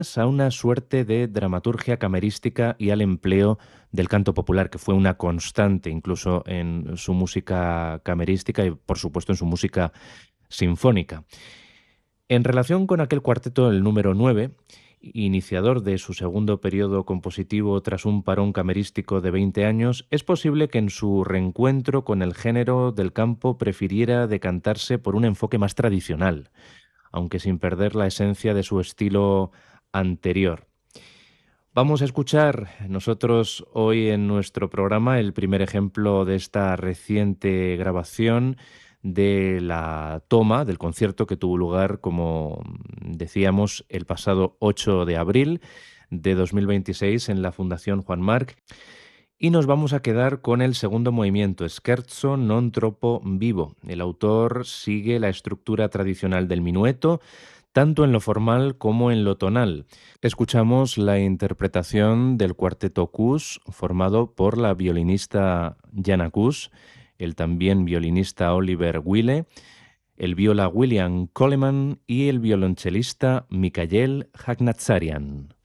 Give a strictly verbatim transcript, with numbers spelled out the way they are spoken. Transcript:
a una suerte de dramaturgia camerística y al empleo del canto popular, que fue una constante incluso en su música camerística y, por supuesto, en su música sinfónica. En relación con aquel cuarteto, el número nueve, iniciador de su segundo periodo compositivo tras un parón camerístico de veinte años, es posible que en su reencuentro con el género del campo prefiriera decantarse por un enfoque más tradicional, aunque sin perder la esencia de su estilo anterior. Vamos a escuchar nosotros hoy en nuestro programa el primer ejemplo de esta reciente grabación de la toma del concierto que tuvo lugar, como decíamos, el pasado ocho de abril de dos mil veintiséis en la Fundación Juan Marc. Y nos vamos a quedar con el segundo movimiento, Scherzo non troppo vivo. El autor sigue la estructura tradicional del minueto, tanto en lo formal como en lo tonal. Escuchamos la interpretación del cuarteto Cus, formado por la violinista Jana Cus, el también violinista Oliver Wille, el viola William Coleman y el violonchelista Mikhail Khagnazarian.